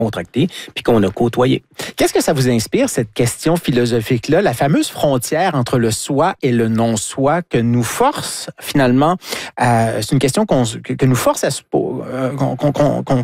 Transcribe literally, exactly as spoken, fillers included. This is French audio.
contracté puis qu'on a côtoyé. Qu'est-ce que ça vous inspire, cette question philosophique-là, la fameuse frontière entre le soi et le non-soi que nous force finalement, à, c'est une question qu'on, que nous force à se, euh, qu'on, qu'on, qu'on,